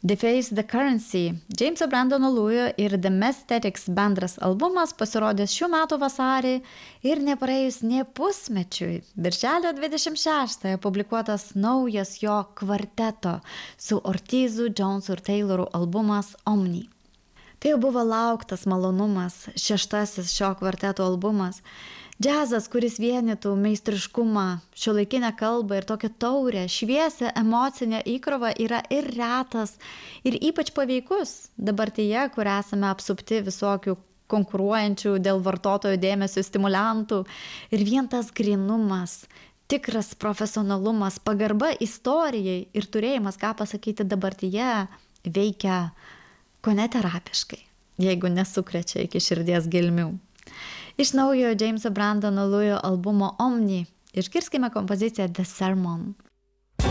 Deface the Currency, Jameso Brandono Lujo ir The Messthetics bendras albumas pasirodęs šių metų vasarį ir nepraėjus nė pusmečiui, birželio 26-ąją publikuotas naujas jo kvarteto su Ortizu, Jonesu ir Tayloru albumas Omni. Tai jau buvo lauktas malonumas, 6-asis šio kvarteto albumas. Džiazas, kuris vienytų meistriškumą, šiuolaikinę kalbą ir tokią taurę, šviesią emocinę įkrovą yra ir retas, ir ypač paveikus dabartyje, kur esame apsupti visokių konkuruojančių dėl vartotojų dėmesio stimulantų. Ir vien tas grynumas, tikras profesionalumas, pagarba istorijai ir turėjimas, ką pasakyti dabartyje, veikia kone terapiškai, jeigu nesukrečia iki širdies gelmių. Iš naujojo Jameso Brandono Lujo albumo Omni išgirskime kompoziciją The Sermon.